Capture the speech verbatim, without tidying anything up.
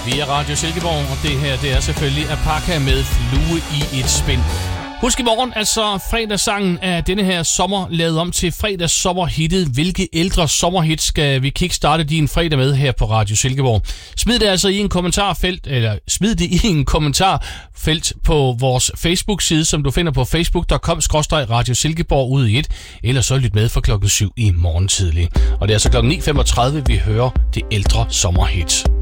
Vi er Radio Silkeborg, og det her, det er selvfølgelig Apaka med Flue i et spind. Husk i morgen, altså fredagssangen af denne her sommer lavet om til fredags sommerhittet. Hvilke ældre sommerhit skal vi kickstarte din fredag med her på Radio Silkeborg? Smid det altså i en kommentarfelt, eller smid det i en kommentarfelt på vores Facebook-side, som du finder på facebook punktum com skråstreg radio silkeborg ude i et, eller så lyt med fra klokken syv i morgen tidlig. Og det er altså klokken ni femogtredive, vi hører det ældre sommerhit.